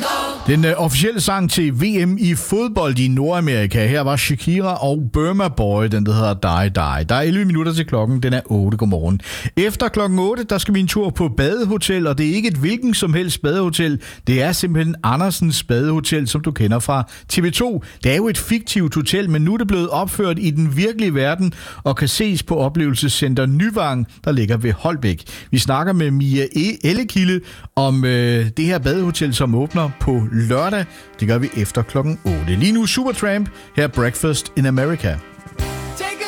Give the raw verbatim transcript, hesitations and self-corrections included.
Den uh, officielle sang til V M i fodbold i Nordamerika. Her var Shakira og Burma Boy, den der hedder Die Die. Der er elleve minutter til klokken, den er otte. Godmorgen. Efter klokken otte, der skal vi en tur på badehotel, og det er ikke et hvilken som helst badehotel. Det er simpelthen Andersens Badehotel, som du kender fra T V to. Det er jo et fiktivt hotel, men nu er det blevet opført i den virkelige verden og kan ses på oplevelsescenter Nyvang, der ligger ved Holbæk. Vi snakker med Mia Ellekilde om øh, det her badehotel, som åbner på lørdag. Det gør vi efter klokken otte. Lige nu Supertramp, her Breakfast in America.